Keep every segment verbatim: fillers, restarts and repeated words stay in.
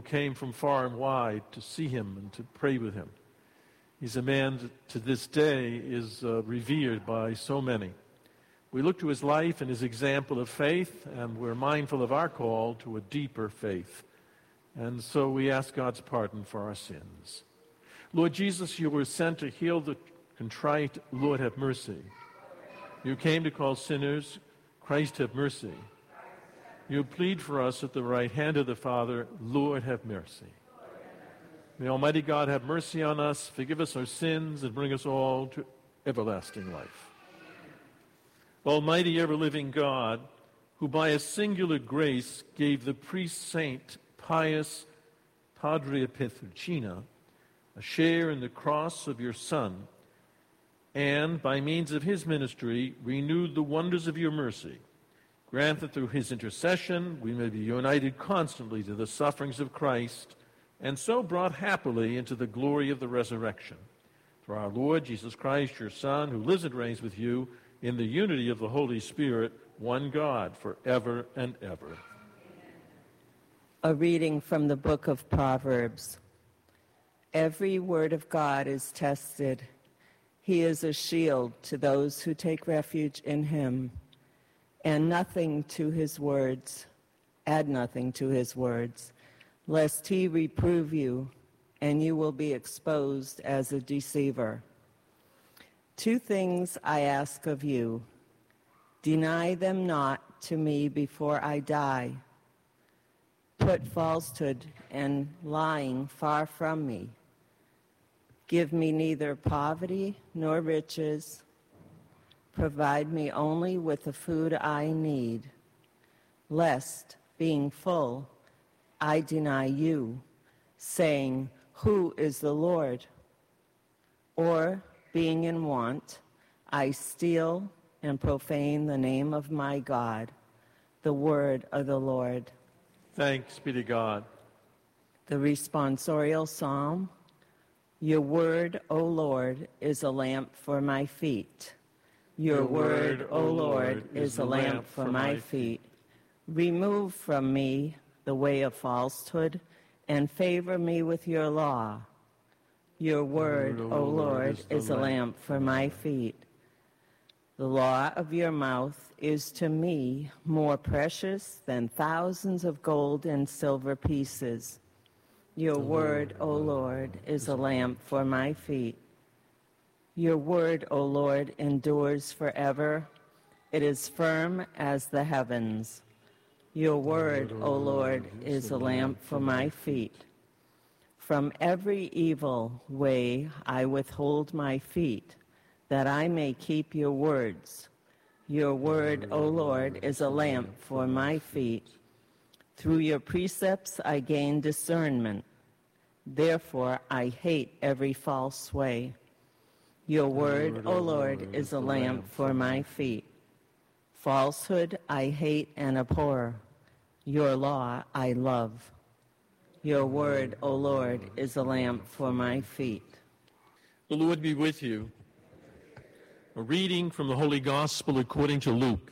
came from far and wide to see him and to pray with him. He's a man that to this day is uh, revered by so many. We look to his life and his example of faith, and we're mindful of our call to a deeper faith. And so we ask God's pardon for our sins. Lord Jesus, you were sent to heal the contrite. Lord, have mercy. You came to call sinners. Christ, have mercy. You plead for us at the right hand of the Father. Lord, have mercy. May Almighty God have mercy on us, forgive us our sins, and bring us all to everlasting life. Almighty, ever-living God, who by a singular grace gave the priest saint Pius Padre Pietrelcina a share in the cross of your Son, and by means of his ministry renewed the wonders of your mercy, grant that through his intercession we may be united constantly to the sufferings of Christ, and so brought happily into the glory of the resurrection. Through our Lord Jesus Christ, your Son, who lives and reigns with you in the unity of the Holy Spirit, one God, forever and ever. A reading from the book of Proverbs. Every word of God is tested. He is a shield to those who take refuge in him. And nothing to his words, add nothing to his words, lest he reprove you, and you will be exposed as a deceiver. Two things I ask of you. Deny them not to me before I die. Put falsehood and lying far from me. Give me neither poverty nor riches. Provide me only with the food I need, lest, being full, I deny you, saying, who is the Lord? Or, being in want, I steal and profane the name of my God, the word of the Lord. Thanks be to God. The responsorial psalm. Your word, O Lord, is a lamp for my feet. Your word, O Lord, is a lamp for my feet. Remove from me the way of falsehood, and favor me with your law. Your word, O Lord, is a lamp for my feet. The law of your mouth is to me more precious than thousands of gold and silver pieces. Your word, O Lord, is a lamp for my feet. Your word, O Lord, endures forever. It is firm as the heavens. Your word, O Lord, is a lamp for my feet. From every evil way I withhold my feet, that I may keep your words. Your word, O Lord, is a lamp for my feet. Through your precepts I gain discernment. Therefore I hate every false way. Your word, O Lord, is a lamp for my feet. Falsehood I hate and abhor. Your law I love. Your word, O Lord, is a lamp for my feet. The Lord be with you. A reading from the Holy Gospel according to Luke.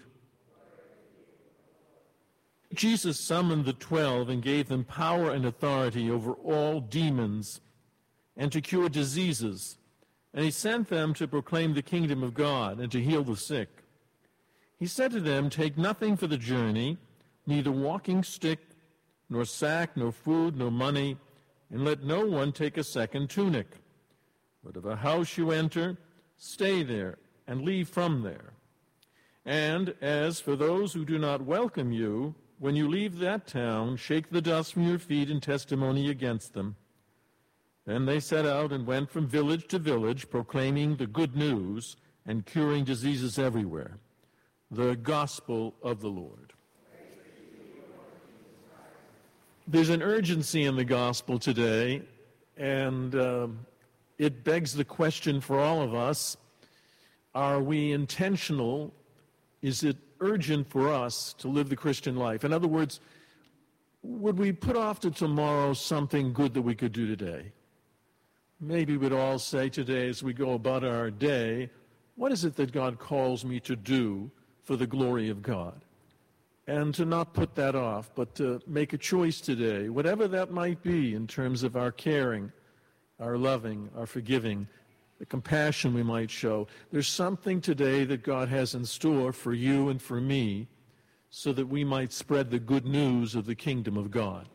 Jesus summoned the twelve and gave them power and authority over all demons and to cure diseases. And he sent them to proclaim the kingdom of God and to heal the sick. He said to them, take nothing for the journey, neither walking stick, nor sack, nor food, nor money, and let no one take a second tunic. Whatever house you enter, stay there and leave from there. And as for those who do not welcome you, when you leave that town, shake the dust from your feet in testimony against them. Then they set out and went from village to village, proclaiming the good news and curing diseases everywhere. The gospel of the Lord. There's an urgency in the gospel today, and uh, it begs the question for all of us, are we intentional? Is it urgent for us to live the Christian life? In other words, would we put off to tomorrow something good that we could do today? Maybe we'd all say today as we go about our day, what is it that God calls me to do for the glory of God? and to not put that off, but to make a choice today, whatever that might be in terms of our caring, our loving, our forgiving, the compassion we might show. There's something today that God has in store for you and for me so that we might spread the good news of the kingdom of God.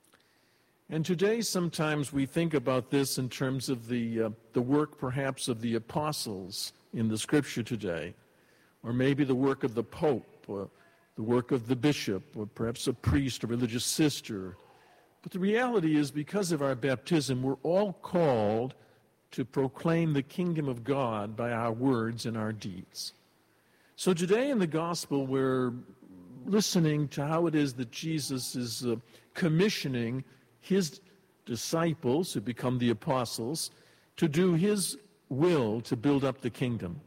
And today sometimes we think about this in terms of the, uh, the work perhaps of the apostles in the scripture today, or maybe the work of the Pope, or the work of the bishop, or perhaps a priest or religious sister. But the reality is, because of our baptism, we're all called to proclaim the kingdom of God by our words and our deeds. So today in the gospel, we're listening to how it is that Jesus is uh, commissioning his disciples, who become the apostles, to do his will to build up the kingdom.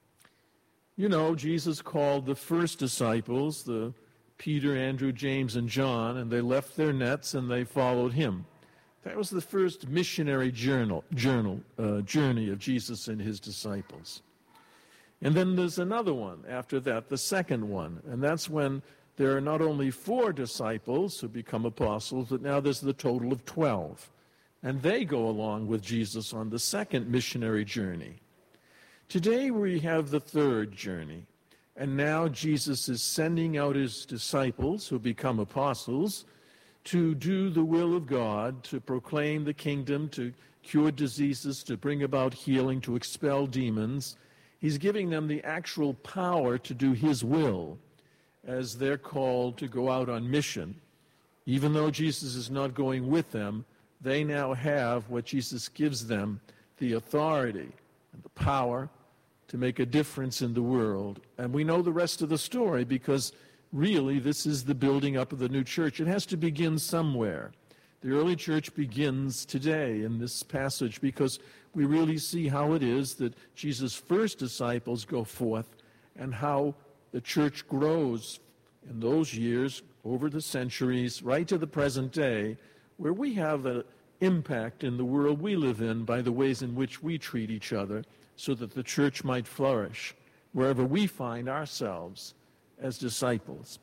You know, Jesus called the first disciples, the Peter, Andrew, James, and John, and they left their nets and they followed him. That was the first missionary journal, journal, uh, journey of Jesus and his disciples. And then there's another one after that, the second one, and that's when there are not only four disciples who become apostles, but now there's the total of twelve. And they go along with Jesus on the second missionary journey. Today we have the third journey. And now Jesus is sending out his disciples, who become apostles, to do the will of God, to proclaim the kingdom, to cure diseases, to bring about healing, to expel demons. He's giving them the actual power to do his will, as they're called to go out on mission. Even though Jesus is not going with them, they now have what Jesus gives them, the authority and the power to make a difference in the world. And we know the rest of the story, because really this is the building up of the new church. It has to begin somewhere. The early church begins today in this passage, because we really see how it is that Jesus' first disciples go forth and how the church grows in those years, over the centuries, right to the present day, where we have an impact in the world we live in by the ways in which we treat each other, so that the church might flourish wherever we find ourselves as disciples.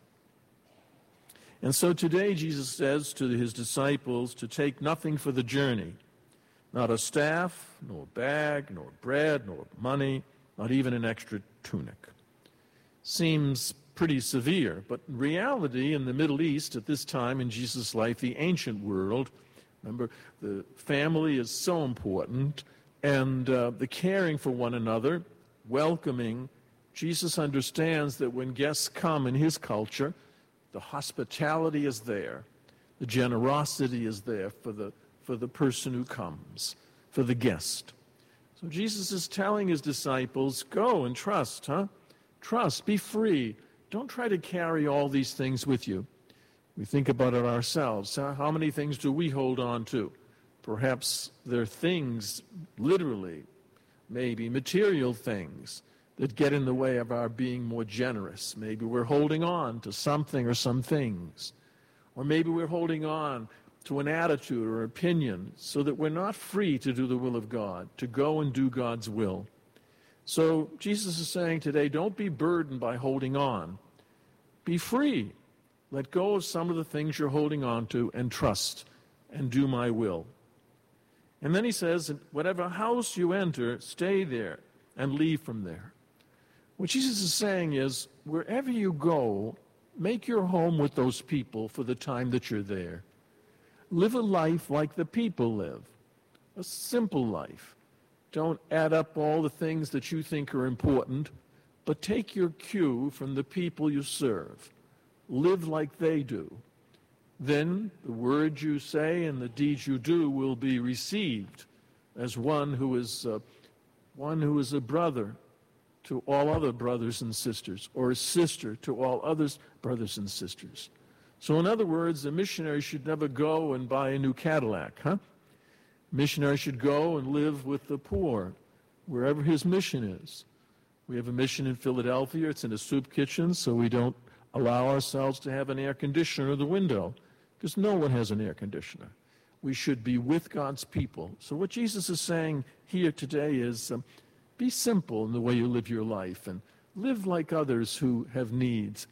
And so today Jesus says to his disciples to take nothing for the journey, not a staff, nor bag, nor bread, nor money, not even an extra tunic. Seems pretty severe, but in reality, in the Middle East at this time in Jesus' life, the ancient world, remember, the family is so important, and uh, the caring for one another, welcoming. Jesus understands that when guests come in his culture, the hospitality is there, the generosity is there for the, for the person who comes, for the guest. So Jesus is telling his disciples, go and trust, huh? Trust, be free. Don't try to carry all these things with you. We think about it ourselves. How many things do we hold on to? Perhaps they're things, literally, maybe material things, that get in the way of our being more generous. Maybe we're holding on to something or some things. Or maybe we're holding on to an attitude or opinion so that we're not free to do the will of God, to go and do God's will. So Jesus is saying today, don't be burdened by holding on. Be free. Let go of some of the things you're holding on to and trust and do my will. And then he says, whatever house you enter, stay there and leave from there. What Jesus is saying is, wherever you go, make your home with those people for the time that you're there. Live a life like the people live, a simple life. Don't add up all the things that you think are important, but take your cue from the people you serve. Live like they do. Then the words you say and the deeds you do will be received as one who is uh, one who is a brother to all other brothers and sisters, or a sister to all others brothers and sisters. So in other words, a missionary should never go and buy a new Cadillac, huh? A missionary should go and live with the poor, wherever his mission is. We have a mission in Philadelphia. It's in a soup kitchen, so we don't allow ourselves to have an air conditioner in the window, because no one has an air conditioner. We should be with God's people. So what Jesus is saying here today is, um, be simple in the way you live your life, and live like others who have needs, and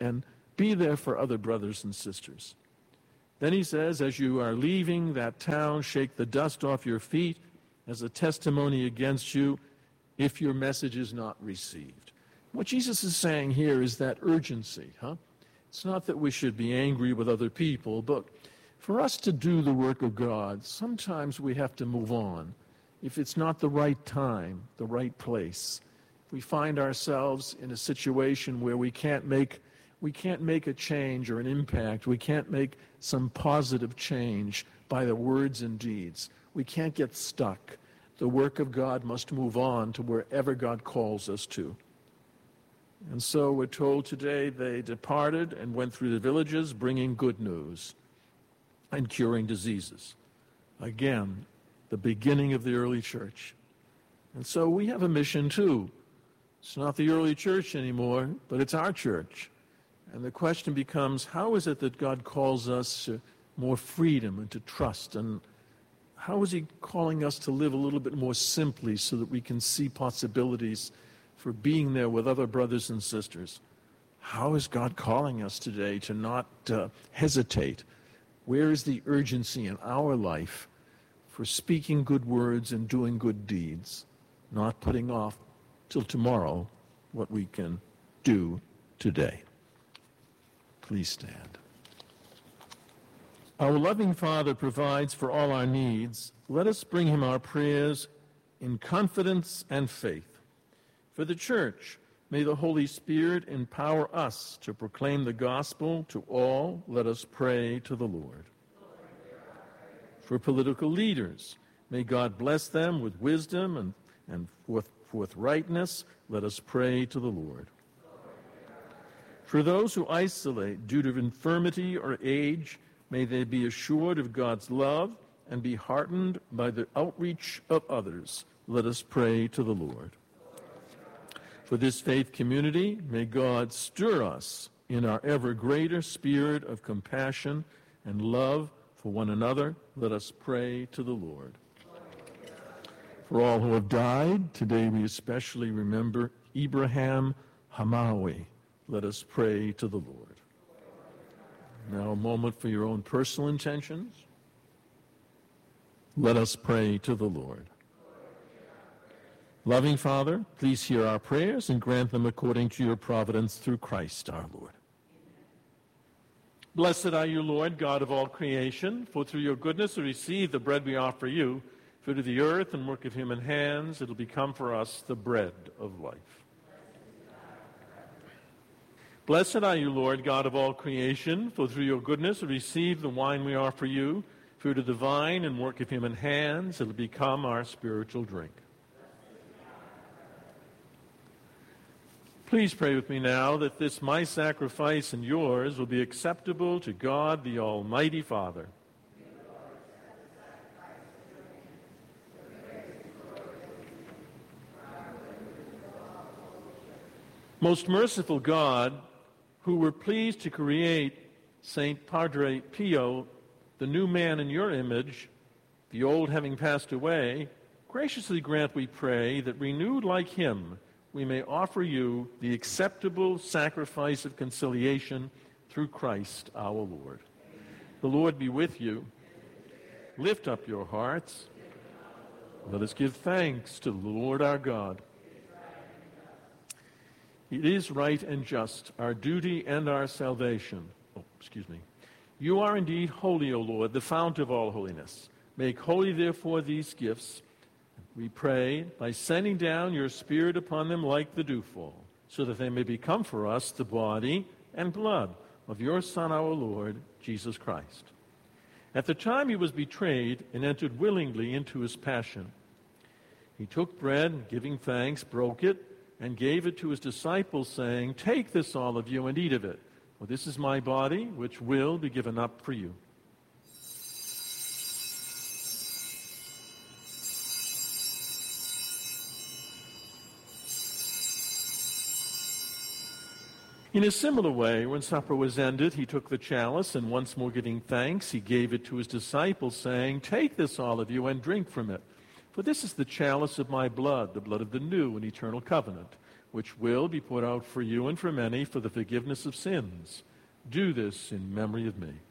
Be there for other brothers and sisters. Then he says, as you are leaving that town, shake the dust off your feet as a testimony against you if your message is not received. What Jesus is saying here is that urgency, huh? It's not that we should be angry with other people, but for us to do the work of God, sometimes we have to move on. If it's not the right time, the right place, we find ourselves in a situation where we can't make we can't make a change or an impact. We can't make some positive change by the words and deeds. We can't get stuck. The work of God must move on to wherever God calls us to. And so we're told today they departed and went through the villages bringing good news and curing diseases. Again, the beginning of the early church. And so we have a mission too. It's not the early church anymore, but it's our church. And the question becomes, how is it that God calls us to more freedom and to trust? And how is he calling us to live a little bit more simply so that we can see possibilities for being there with other brothers and sisters? How is God calling us today to not uh, hesitate? Where is the urgency in our life for speaking good words and doing good deeds, not putting off till tomorrow what we can do today? Please stand. Our loving Father provides for all our needs. Let us bring him our prayers in confidence and faith. For the church, may the Holy Spirit empower us to proclaim the gospel to all. Let us pray to the Lord. For political leaders, may God bless them with wisdom and, and forth, forthrightness. Let us pray to the Lord. For those who isolate due to infirmity or age, may they be assured of God's love and be heartened by the outreach of others. Let us pray to the Lord. For this faith community, may God stir us in our ever greater spirit of compassion and love for one another. Let us pray to the Lord. For all who have died, today we especially remember Ibrahim Hamawi. Let us pray to the Lord. Now a moment for your own personal intentions. Let us pray to the Lord. Loving Father, please hear our prayers and grant them according to your providence through Christ our Lord. Blessed are you, Lord, God of all creation, for through your goodness we receive the bread we offer you. Fruit of the earth and work of human hands, it will become for us the bread of life. Blessed are you, Lord, God of all creation, for through your goodness we receive the wine we offer you. Fruit of the vine and work of human hands, it will become our spiritual drink. Please pray with me now that this my sacrifice and yours will be acceptable to God the Almighty Father. Most merciful God, who were pleased to create Saint Padre Pio, the new man in your image, the old having passed away, graciously grant, we pray, that renewed like him, we may offer you the acceptable sacrifice of conciliation through Christ our Lord. The Lord be with you. Lift up your hearts. Let us give thanks to the Lord our God. It is right and just, our duty and our salvation. Oh, excuse me. You are indeed holy, O Lord, the fount of all holiness. Make holy, therefore, these gifts, we pray, by sending down your Spirit upon them like the dewfall, so that they may become for us the body and blood of your Son, our Lord, Jesus Christ. At the time he was betrayed and entered willingly into his passion, he took bread, giving thanks, broke it, and gave it to his disciples, saying, "Take this, all of you, and eat of it, for this is my body, which will be given up for you." In a similar way, when supper was ended, he took the chalice, and once more giving thanks, he gave it to his disciples, saying, "Take this, all of you, and drink from it. For this is the chalice of my blood, the blood of the new and eternal covenant, which will be poured out for you and for many for the forgiveness of sins. Do this in memory of me.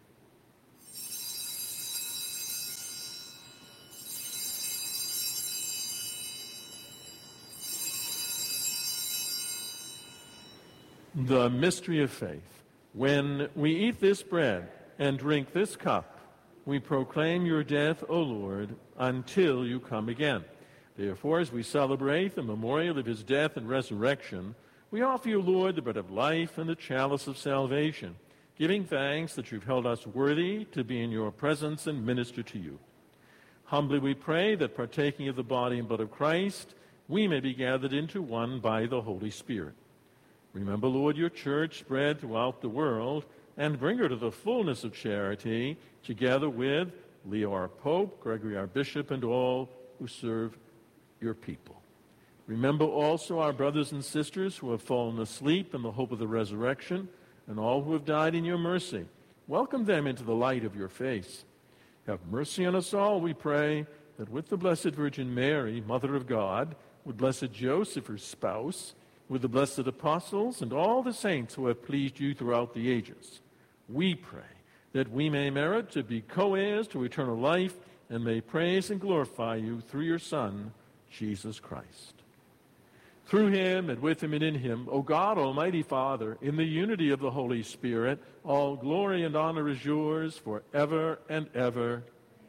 The mystery of faith. When we eat this bread and drink this cup, we proclaim your death, O Lord, until you come again. Therefore, as we celebrate the memorial of his death and resurrection, we offer you, Lord, the bread of life and the chalice of salvation, giving thanks that you've held us worthy to be in your presence and minister to you. Humbly we pray that, partaking of the body and blood of Christ, we may be gathered into one by the Holy Spirit. Remember, Lord, your church spread throughout the world, and bring her to the fullness of charity, together with Leo our Pope, Gregory our Bishop, and all who serve your people. Remember also our brothers and sisters who have fallen asleep in the hope of the resurrection, and all who have died in your mercy. Welcome them into the light of your face. Have mercy on us all, we pray, that with the Blessed Virgin Mary, Mother of God, with blessed Joseph, her spouse, with the blessed apostles and all the saints who have pleased you throughout the ages, we pray that we may merit to be co-heirs to eternal life and may praise and glorify you through your Son, Jesus Christ. Through him and with him and in him, O God, Almighty Father, in the unity of the Holy Spirit, all glory and honor is yours forever and ever.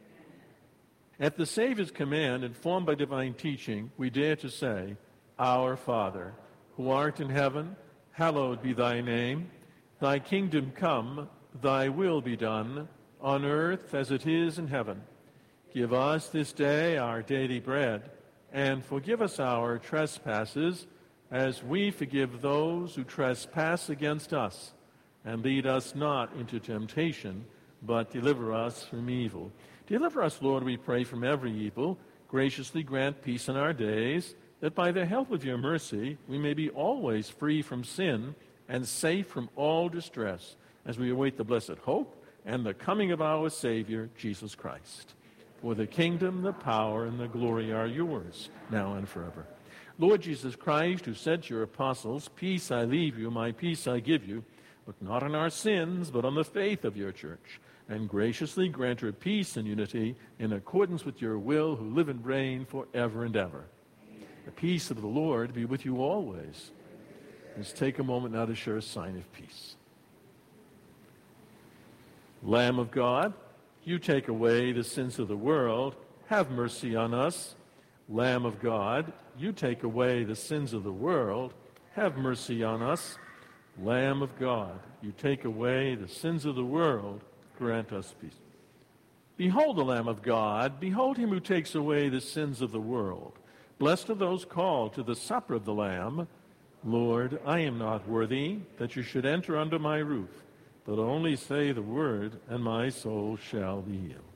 At the Savior's command, informed by divine teaching, we dare to say, Our Father, who art in heaven, hallowed be thy name. Thy kingdom come, thy will be done, on earth as it is in heaven. Give us this day our daily bread, and forgive us our trespasses, as we forgive those who trespass against us. And lead us not into temptation, but deliver us from evil. Deliver us, Lord, we pray, from every evil. Graciously grant peace in our days, that by the help of your mercy we may be always free from sin and safe from all distress, as we await the blessed hope and the coming of our Savior, Jesus Christ. For the kingdom, the power, and the glory are yours, now and forever. Lord Jesus Christ, who said to your apostles, Peace I leave you, my peace I give you, look not on our sins, but on the faith of your church, and graciously grant her peace and unity in accordance with your will, who live and reign forever and ever. The peace of the Lord be with you always. Let's take a moment now to share a sign of peace. Lamb of God, you take away the sins of the world. Have mercy on us. Lamb of God, you take away the sins of the world. Have mercy on us. Lamb of God, you take away the sins of the world. Grant us peace. Behold the Lamb of God. Behold him who takes away the sins of the world. Blessed are those called to the supper of the Lamb. Lord, I am not worthy that you should enter under my roof, but only say the word, and my soul shall be healed.